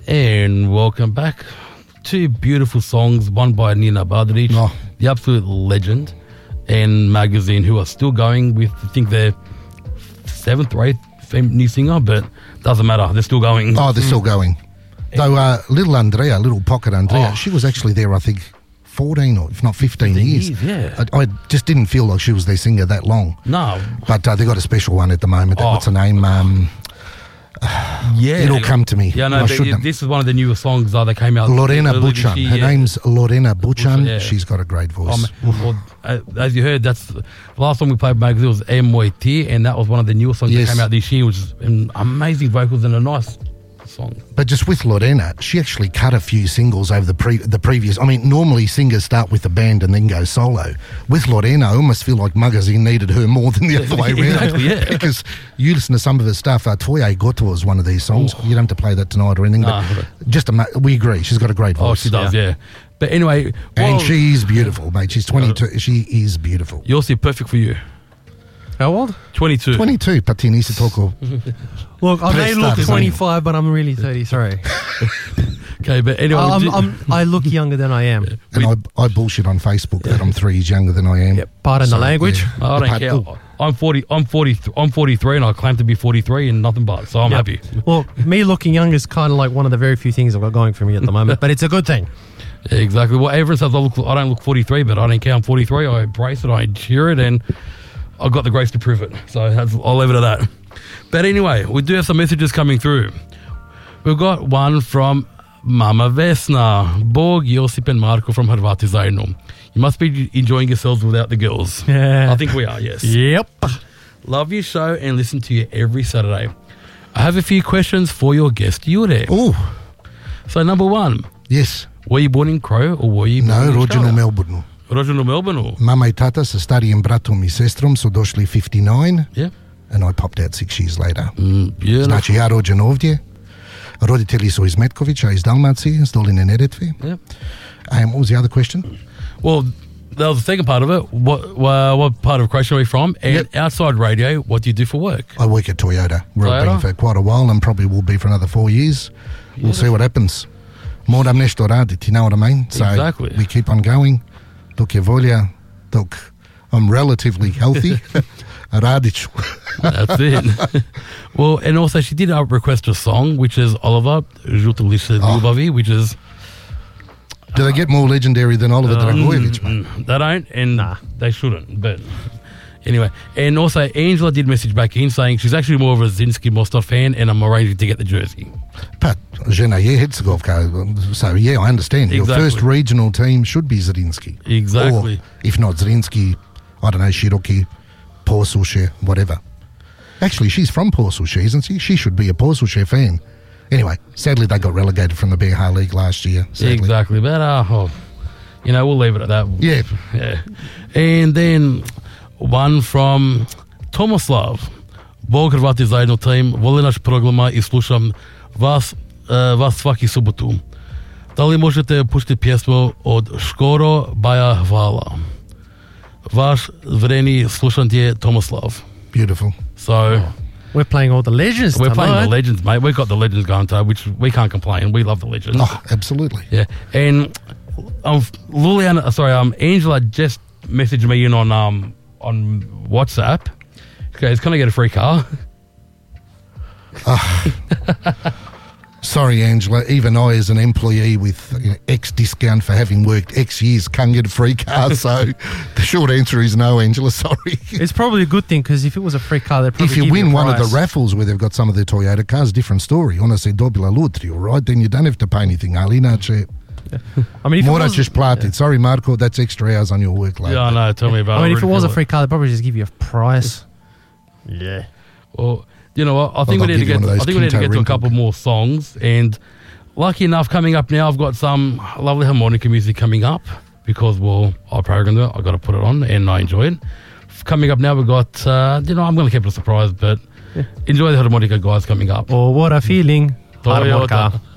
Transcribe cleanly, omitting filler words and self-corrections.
And welcome back. Two beautiful songs, one by Nina Badrić, the absolute legend, and Magazine, who are still going with, I think, their 7th or 8th new singer, but doesn't matter, they're still going. Oh, they're still going. Though little Pocket Andrea, she was actually there, I think, 14 or if not 15 years. Yeah. I just didn't feel like she was their singer that long. No. But they got a special one at the moment. What's her name? It'll come to me. Yeah, no, this is one of the newer songs that came out. Lorena Buchan. Her name's Lorena Buchan. Yeah. She's got a great voice. As you heard, that's the last song we played Magazine was M.O.T. and that was one of the newer songs that came out this year, which is amazing vocals and a nice song. But just with Lorena, she actually cut a few singles over the previous. I mean, normally singers start with the band and then go solo. With Lorena, I almost feel like Magazine needed her more than the other way around. Exactly, yeah. Because you listen to some of her stuff. Tvoje Gotovo is one of these songs. You don't have to play that tonight or anything. But we agree. She's got a great voice. Oh, she does, yeah. But anyway. And she's beautiful, mate. She's 22. She is beautiful. You're still perfect for you. How old? 22. 22, Patini Sitoko. Look, I may look 25, but I'm really 33. Okay, but anyway. I look younger than I am. And I bullshit on Facebook that I'm 3 years younger than I am. Yep. Pardon the language. Yeah. I don't care. I'm 43 and I claim to be 43 and nothing but, so I'm happy. Well, me looking young is kind of like one of the very few things I've got going for me at the moment, but it's a good thing. Yeah, exactly. Well, everyone says I don't look 43, but I don't care. I'm 43. I embrace it. I cheer it, and I've got the grace to prove it. So I'll leave it at that. But anyway, we do have some messages coming through. We've got one from Mama Vesna. Bog, Josip and Marko from Hrvati Zajedno. You must be enjoying yourselves without the girls. Yeah. I think we are, yes. Yep. Love your show and listen to you every Saturday. I have a few questions for your guest, Jure. Oh. So number one. Yes. Were you born in Crow or were you born in rođen Australia? u Melbourneu. Rođen u Melbourneu. Mama I tata sa starijim bratom I sestrom su došli 59. Yeah. And I popped out 6 years later. Yeah. Znači ja rođen ovdje. Roditelji su iz Metkovića, iz Dalmacije, iz Doline Neretve. Yeah. And what was the other question? Well, that was the second part of it. What part of Croatia are we from? And outside radio, what do you do for work? I work at Toyota. We've been for quite a while and probably will be for another 4 years. We'll see what happens. Moram nešto raditi, you know what I mean? So exactly. We keep on going. Dok je volja, dok I'm relatively healthy, radit ću. That's it. Well, and also she did request a song, which is Oliver, Žuta lišća ljubavi, which is... Do they get more legendary than Oliver Dragojević, mate? They don't, and they shouldn't, but... Anyway, and also Angela did message back in saying she's actually more of a Zrinski Mostov fan and I'm arranging to get the jersey. But žena je Hercegovka, so yeah, I understand. Exactly. Your first regional team should be Zrinski. Exactly. Or, if not Zrinski, I don't know, Široki, Posuše, whatever. Actually, she's from Posuše, isn't she? She should be a Posuše fan. Anyway, sadly they got relegated from the BiH League last year. Sadly. Exactly, but we'll leave it at that. Yeah. And then one from Tomislav. Bog Hrvati Zajedno team, volim naš programa I slušam vas svaki subotu. Da li možete pustiti pjesmu od Škoro Baja Hvala? Vaš vreni slušant je Tomislav. Beautiful. So... We're playing all the legends We're tonight. playing the legends, mate. We've got the legends going today, which we can't complain. We love the legends. Oh, absolutely. Yeah. And Angela just messaged me in on WhatsApp. Okay, can I get a free car? Sorry, Angela. Even I, as an employee with X discount for having worked X years, can't get a free car. So the short answer is no, Angela. Sorry. It's probably a good thing because if it was a free car, they'd probably if you give win you a one of price. the raffles where they've got some of their Toyota cars, different story. Ona se dobila lutriju, right? Then you don't have to pay anything. Ali inače, I mean, if moraš ćeš platiti. Sorry, Marko, that's extra hours on your workload. Yeah, I know. Tell me about it. I mean, if it was a free car, they'd probably just give you a price. Yeah. Well, you know what? I think we need to get to a couple more songs. And lucky enough, coming up now, I've got some lovely harmonica music coming up because, I programmed it. I got to put it on, and I enjoy it. Coming up now, we've got, I'm going to keep it a surprise, but enjoy the harmonica guys coming up. Oh, what a feeling. Toyota.